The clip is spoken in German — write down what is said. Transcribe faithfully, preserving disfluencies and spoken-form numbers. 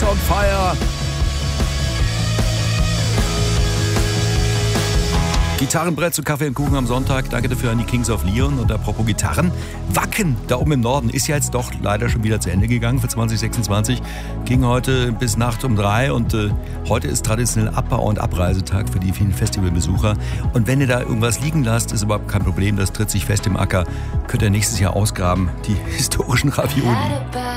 Hearts on Fire. Gitarrenbrett zu Kaffee und Kuchen am Sonntag. Danke dafür an die Kings of Leon. Und apropos Gitarren, Wacken da oben im Norden ist ja jetzt doch leider schon wieder zu Ende gegangen für zwanzig sechsundzwanzig. Ging heute bis Nacht um drei und äh, heute ist traditionell Abbau- und Abreisetag für die vielen Festivalbesucher. Und wenn ihr da irgendwas liegen lasst, ist überhaupt kein Problem. Das tritt sich fest im Acker. Könnt ihr nächstes Jahr ausgraben. Die historischen Ravioli.